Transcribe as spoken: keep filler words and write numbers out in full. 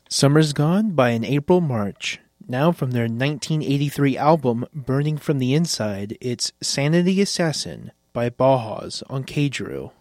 Summer's Gone by An April March. Now from their nineteen eighty-three album Burning from the Inside, it's Sanity Assassin by Bauhaus on K-Drew.